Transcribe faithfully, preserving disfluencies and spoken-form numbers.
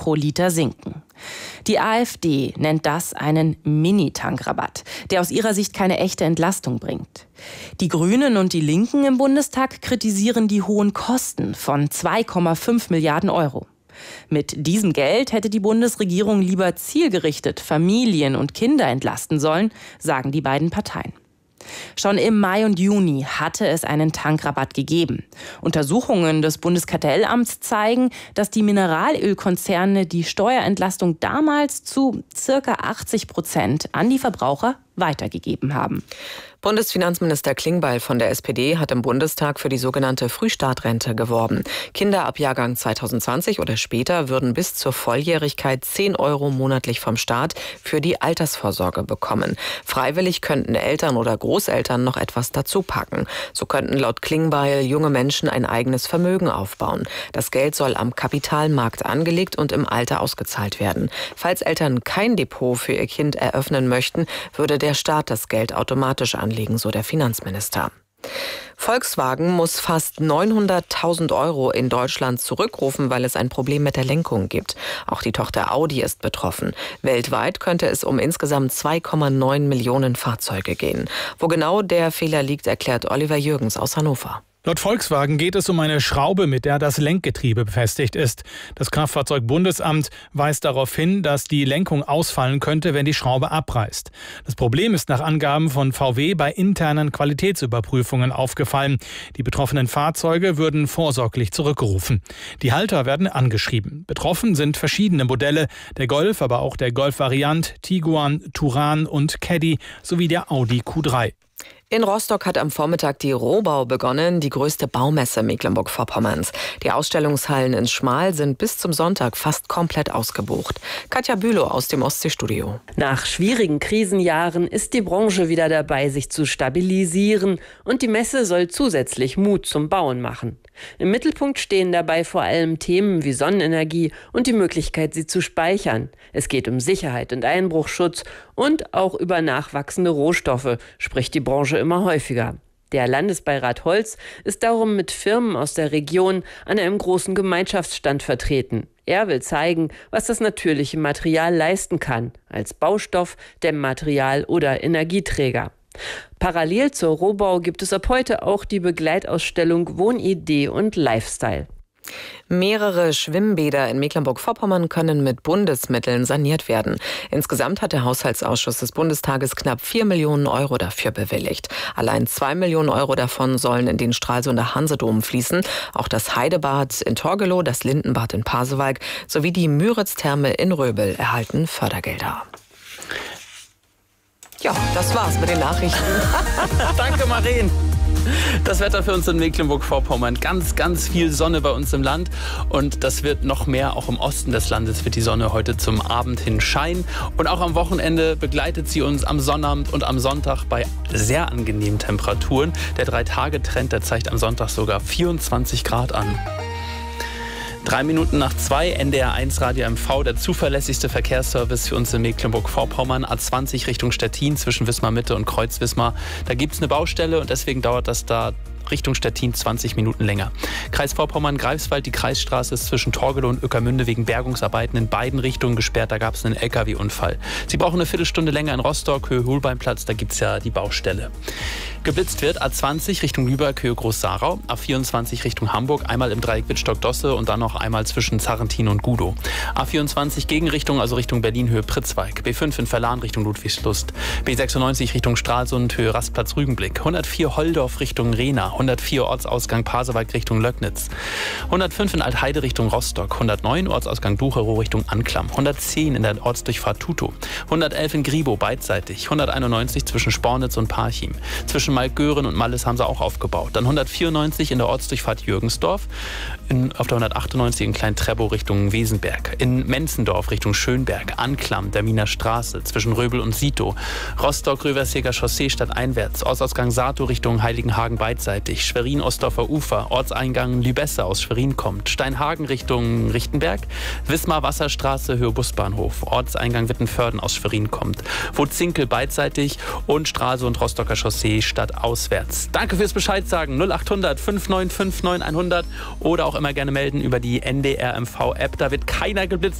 pro Liter sinken. Die AfD nennt das einen Mini-Tankrabatt, der aus ihrer Sicht keine echte Entlastung bringt. Die Grünen und die Linken im Bundestag kritisieren die hohen Kosten von zwei Komma fünf Milliarden Euro. Mit diesem Geld hätte die Bundesregierung lieber zielgerichtet Familien und Kinder entlasten sollen, sagen die beiden Parteien. Schon im Mai und Juni hatte es einen Tankrabatt gegeben. Untersuchungen des Bundeskartellamts zeigen, dass die Mineralölkonzerne die Steuerentlastung damals zu ca. achtzig Prozent an die Verbraucher weitergegeben haben. Bundesfinanzminister Klingbeil von der S P D hat im Bundestag für die sogenannte Frühstartrente geworben. Kinder ab Jahrgang zweitausendzwanzig oder später würden bis zur Volljährigkeit zehn Euro monatlich vom Staat für die Altersvorsorge bekommen. Freiwillig könnten Eltern oder Großeltern noch etwas dazu packen. So könnten laut Klingbeil junge Menschen ein eigenes Vermögen aufbauen. Das Geld soll am Kapitalmarkt angelegt und im Alter ausgezahlt werden. Falls Eltern kein Depot für ihr Kind eröffnen möchten, würde der Staat das Geld automatisch anlegen, so der Finanzminister. Volkswagen muss fast neunhunderttausend Euro in Deutschland zurückrufen, weil es ein Problem mit der Lenkung gibt. Auch die Tochter Audi ist betroffen. Weltweit könnte es um insgesamt zwei Komma neun Millionen Fahrzeuge gehen. Wo genau der Fehler liegt, erklärt Oliver Jürgens aus Hannover. Laut Volkswagen geht es um eine Schraube, mit der das Lenkgetriebe befestigt ist. Das Kraftfahrzeugbundesamt weist darauf hin, dass die Lenkung ausfallen könnte, wenn die Schraube abreißt. Das Problem ist nach Angaben von V W bei internen Qualitätsüberprüfungen aufgefallen. Die betroffenen Fahrzeuge würden vorsorglich zurückgerufen. Die Halter werden angeschrieben. Betroffen sind verschiedene Modelle, der Golf, aber auch der Golf-Variant, Tiguan, Touran und Caddy sowie der Audi Q drei. In Rostock hat am Vormittag die Rohbau begonnen, die größte Baumesse Mecklenburg-Vorpommerns. Die Ausstellungshallen in Schmal sind bis zum Sonntag fast komplett ausgebucht. Katja Bülow aus dem Ostseestudio. Nach schwierigen Krisenjahren ist die Branche wieder dabei, sich zu stabilisieren, und die Messe soll zusätzlich Mut zum Bauen machen. Im Mittelpunkt stehen dabei vor allem Themen wie Sonnenenergie und die Möglichkeit, sie zu speichern. Es geht um Sicherheit und Einbruchschutz und auch über nachwachsende Rohstoffe, spricht die Branche immer häufiger. Der Landesbeirat Holz ist darum mit Firmen aus der Region an einem großen Gemeinschaftsstand vertreten. Er will zeigen, was das natürliche Material leisten kann, als Baustoff, Dämmmaterial oder Energieträger. Parallel zur Rohbau gibt es ab heute auch die Begleitausstellung Wohnidee und Lifestyle. Mehrere Schwimmbäder in Mecklenburg-Vorpommern können mit Bundesmitteln saniert werden. Insgesamt hat der Haushaltsausschuss des Bundestages knapp vier Millionen Euro dafür bewilligt. Allein zwei Millionen Euro davon sollen in den Stralsunder Hansedom fließen. Auch das Heidebad in Torgelow, das Lindenbad in Pasewalk sowie die Müritz-Therme in Röbel erhalten Fördergelder. Ja, das war's mit den Nachrichten. Danke, Maren. Das Wetter für uns in Mecklenburg-Vorpommern. Ganz, ganz viel Sonne bei uns im Land. Und das wird noch mehr. Auch im Osten des Landes wird die Sonne heute zum Abend hin scheinen. Und auch am Wochenende begleitet sie uns am Sonnabend und am Sonntag bei sehr angenehmen Temperaturen. Der Drei-Tage-Trend, der zeigt am Sonntag sogar vierundzwanzig Grad an. Drei Minuten nach zwei, N D R eins Radio M V, der zuverlässigste Verkehrsservice für uns in Mecklenburg-Vorpommern. A zwanzig Richtung Stettin zwischen Wismar-Mitte und Kreuz-Wismar. Da gibt es eine Baustelle und deswegen dauert das da Richtung Stettin zwanzig Minuten länger. Kreis Vorpommern-Greifswald, die Kreisstraße ist zwischen Torgelow und Ueckermünde wegen Bergungsarbeiten in beiden Richtungen gesperrt. Da gab es einen L K W-Unfall. Sie brauchen eine Viertelstunde länger in Rostock, Höhe Holbeinplatz, da gibt es ja die Baustelle. Geblitzt wird A zwanzig Richtung Lübeck, Höhe Groß-Sarau, A vierundzwanzig Richtung Hamburg, einmal im Dreieck Wittstock-Dosse und dann noch einmal zwischen Zarrentin und Gudow. A vierundzwanzig Gegenrichtung, also Richtung Berlin, Höhe Pritzwalk. B fünf in Verlan Richtung Ludwigslust. B sechsundneunzig Richtung Stralsund, Höhe Rastplatz-Rügenblick. hundertvier Holdorf Richtung Rehna. hundertvier Ortsausgang Pasewalk Richtung Löcknitz. hundertfünf in Altheide Richtung Rostock. hundertneun Ortsausgang Ducherow Richtung Anklam. hundertzehn in der Ortsdurchfahrt Tutow. hundertelf in Gribow beidseitig. hunderteinundneunzig zwischen Spornitz und Parchim. Zwischen Malkgören und Malles haben sie auch aufgebaut. Dann hundertvierundneunzig in der Ortsdurchfahrt Jürgensdorf. In, auf der hundertachtundneunzig in Klein-Treppow Richtung Wesenberg. In Menzendorf Richtung Schönberg. Anklam, der Wiener Straße zwischen Röbel und Sito. Rostock-Röversjeger Chaussee stadteinwärts. Ortsausgang Sato Richtung Heiligenhagen beidseitig. Schwerin-Ostdorfer Ufer. Ortseingang Lübesse aus Schwerin kommt. Steinhagen Richtung Richtenberg. Wismar-Wasserstraße Höhe Busbahnhof. Ortseingang Wittenförden aus Schwerin kommt. Wutzinkel beidseitig und Stralsund und Rostocker Chaussee stadtauswärts. Danke fürs Bescheid sagen. null achthundert fünf neun fünf neun hundert oder auch immer gerne melden über die N D R M V App. Da wird keiner geblitzt.